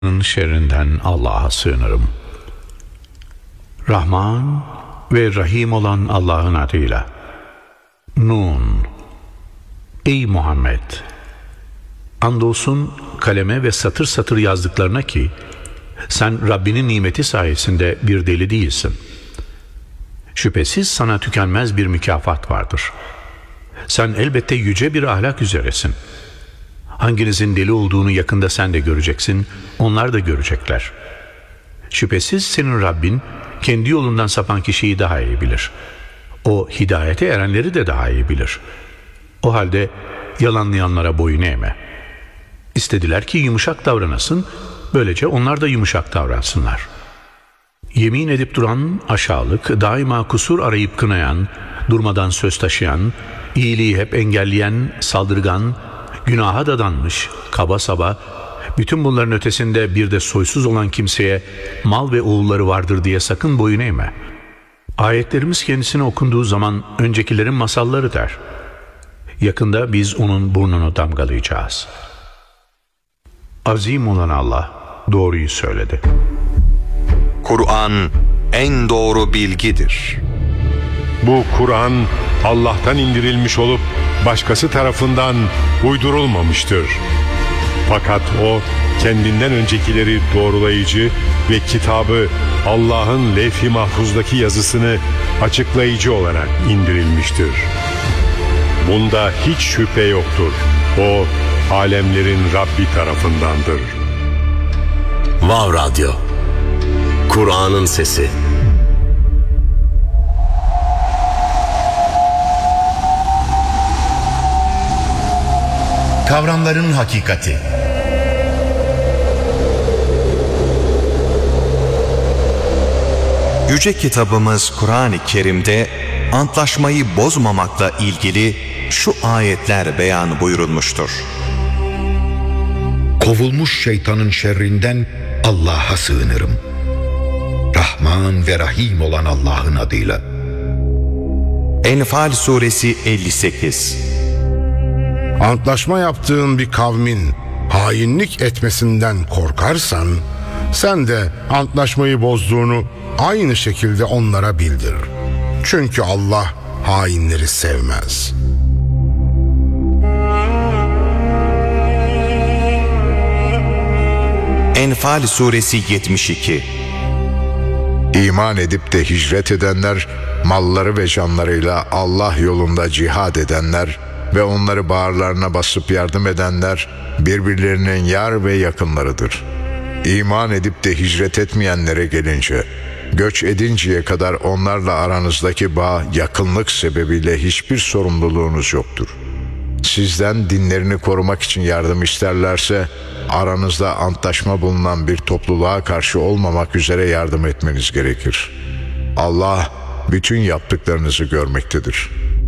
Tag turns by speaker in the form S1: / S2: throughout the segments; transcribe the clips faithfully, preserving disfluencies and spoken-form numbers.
S1: şerrinden Allah'a sığınırım. Rahman ve Rahim olan Allah'ın adıyla. Nun. Ey Muhammed! Andolsun kaleme ve satır satır yazdıklarına ki sen Rabbinin nimeti sayesinde bir deli değilsin. Şüphesiz sana tükenmez bir mükafat vardır. Sen elbette yüce bir ahlak üzeresin. Hanginizin deli olduğunu yakında sen de göreceksin, onlar da görecekler. Şüphesiz senin Rabbin kendi yolundan sapan kişiyi daha iyi bilir. O hidayete erenleri de daha iyi bilir. O halde yalanlayanlara boyun eğme. İstediler ki yumuşak davranasın, böylece onlar da yumuşak davransınlar. Yemin edip duran, aşağılık, daima kusur arayıp kınayan, durmadan söz taşıyan, iyiliği hep engelleyen, saldırgan, günaha dadanmış, kaba saba, bütün bunların ötesinde bir de soysuz olan kimseye mal ve oğulları vardır diye sakın boyun eğme. Ayetlerimiz kendisine okunduğu zaman öncekilerin masalları der. Yakında biz onun burnunu damgalayacağız. Azim olan Allah doğruyu söyledi.
S2: Kur'an en doğru bilgidir.
S3: Bu Kur'an Allah'tan indirilmiş olup başkası tarafından uydurulmamıştır. Fakat o kendinden öncekileri doğrulayıcı ve kitabı Allah'ın levh-i mahfuzdaki yazısını açıklayıcı olarak indirilmiştir. Bunda hiç şüphe yoktur. O alemlerin Rabbi tarafındandır.
S4: Vav Radyo, Kur'an'ın sesi.
S5: Kavramların hakikati.
S2: Yüce kitabımız Kur'an-ı Kerim'de antlaşmayı bozmamakla ilgili şu ayetler beyan buyurulmuştur.
S5: Kovulmuş şeytanın şerrinden Allah'a sığınırım. Rahman ve Rahim olan Allah'ın adıyla.
S2: Enfal suresi elli sekiz.
S6: Antlaşma yaptığın bir kavmin hainlik etmesinden korkarsan, sen de antlaşmayı bozduğunu aynı şekilde onlara bildir. Çünkü Allah hainleri sevmez.
S2: Enfal suresi yetmiş iki.
S7: İman edip de hicret edenler, malları ve canlarıyla Allah yolunda cihad edenler ve onları bağırlarına basıp yardım edenler birbirlerinin yar ve yakınlarıdır. İman edip de hicret etmeyenlere gelince, göç edinceye kadar onlarla aranızdaki bağ, yakınlık sebebiyle hiçbir sorumluluğunuz yoktur. Sizden dinlerini korumak için yardım isterlerse, aranızda antlaşma bulunan bir topluluğa karşı olmamak üzere yardım etmeniz gerekir. Allah bütün yaptıklarınızı görmektedir.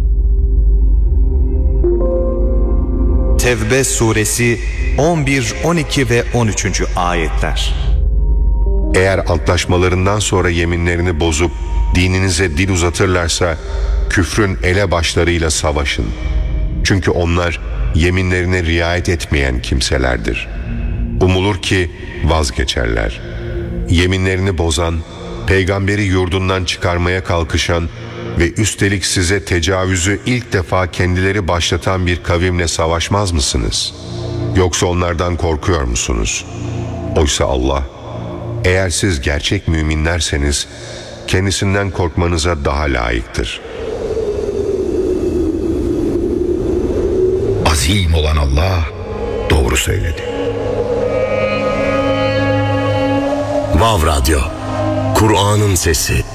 S2: Tevbe suresi on bir, on iki ve on üçüncü ayetler.
S3: Eğer antlaşmalarından sonra yeminlerini bozup dininize dil uzatırlarsa küfrün elebaşlarıyla savaşın. Çünkü onlar yeminlerine riayet etmeyen kimselerdir. Umulur ki vazgeçerler. Yeminlerini bozan, peygamberi yurdundan çıkarmaya kalkışan ve üstelik size tecavüzü ilk defa kendileri başlatan bir kavimle savaşmaz mısınız? Yoksa onlardan korkuyor musunuz? Oysa Allah, eğer siz gerçek müminlerseniz kendisinden korkmanıza daha layıktır.
S5: Azim olan Allah doğru söyledi.
S4: Vav Radyo, Kur'an'ın sesi.